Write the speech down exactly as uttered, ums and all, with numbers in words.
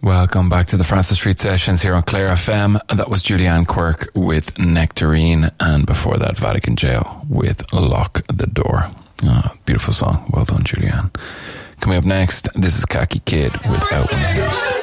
Welcome back to the Francis Street Sessions here on Clare F M. That was Julianne Quirk with Nectarine, and before that Vatican Jail with Lock the Door. Oh, beautiful song. Well done, Julianne. Coming up next, this is Khaki Kid with Out in the House.